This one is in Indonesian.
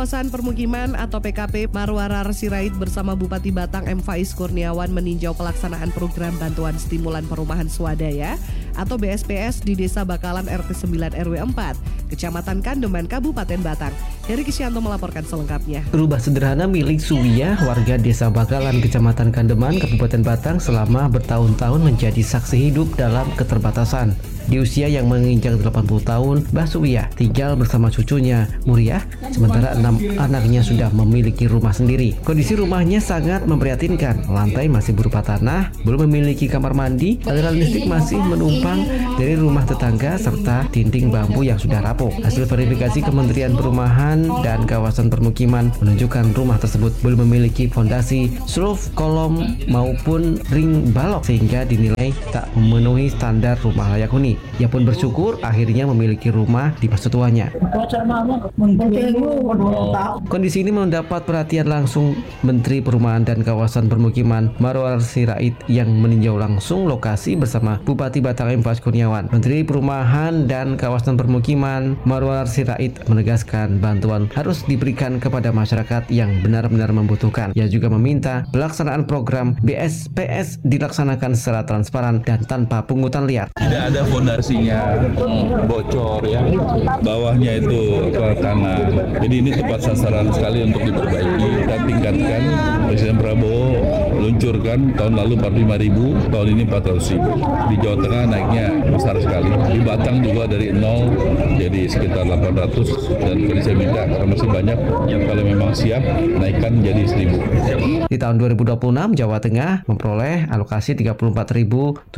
Kawasan Permukiman atau PKP Marwarar Sirait bersama Bupati Batang M. Faiz Kurniawan meninjau pelaksanaan program bantuan stimulan perumahan swadaya atau BSPS di Desa Bakalan RT 9 RW 4, Kecamatan Kandeman, Kabupaten Batang. Heri Kisyanto melaporkan selengkapnya. Rumah sederhana milik Suwiyah, warga Desa Bakalan, Kecamatan Kandeman, Kabupaten Batang selama bertahun-tahun menjadi saksi hidup dalam keterbatasan. Di usia yang menginjak 80 tahun, Mbah Suwiyah tinggal bersama cucunya, Muriah, sementara 6 anaknya sudah memiliki rumah sendiri. Kondisi rumahnya sangat memprihatinkan. Lantai masih berupa tanah, belum memiliki kamar mandi, aliran listrik masih menumpang dari rumah tetangga, serta dinding bambu yang sudah rapuh. Hasil verifikasi Kementerian Perumahan dan Kawasan Permukiman menunjukkan rumah tersebut belum memiliki fondasi, roof, kolom, maupun ring balok, sehingga dinilai tak memenuhi standar rumah layak huni. Ia pun bersyukur akhirnya memiliki rumah di masa tuanya. Kondisi ini mendapat perhatian langsung Menteri Perumahan dan Kawasan Permukiman Marwarar Sirait yang meninjau langsung lokasi bersama Bupati Batang M. Faiz Kurniawan. Menteri Perumahan dan Kawasan Permukiman Marwarar Sirait menegaskan bantuan harus diberikan kepada masyarakat yang benar-benar membutuhkan. Ia juga meminta pelaksanaan program BSPS dilaksanakan secara transparan dan tanpa pungutan liar. Tidak ada fondasinya, bocor ya, bawahnya itu tanah. Jadi ini tepat sasaran sekali untuk diperbaiki dan tingkatkan. Presiden Prabowo luncurkan tahun lalu 45.000, tahun ini 400.000. Di Jawa Tengah naiknya besar sekali. Di Batang juga dari 0 jadi sekitar 800, dan saya minta karena masih banyak yang kalau memang siap naikkan jadi 1.000. Di tahun 2026 Jawa Tengah memperoleh alokasi 34.000